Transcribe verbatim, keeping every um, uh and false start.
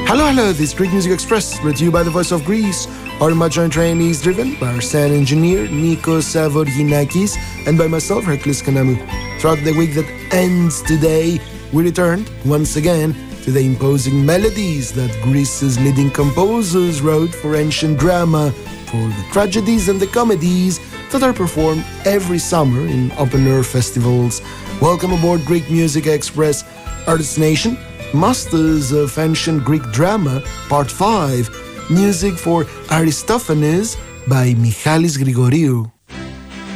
Hello, hello, this is Greek Music Express, brought to you by the Voice of Greece. Our Majon train is driven by our sound engineer, Nikos Savorginakis, and by myself, Hercules Kanamu. Throughout the week that ends today, we returned, once again, to the imposing melodies that Greece's leading composers wrote for ancient drama, for the tragedies and the comedies that are performed every summer in open-air festivals. Welcome aboard Greek Music Express, our destination, Masters of Ancient Greek Drama, Part five, music for Aristophanes by Michalis Grigoriou.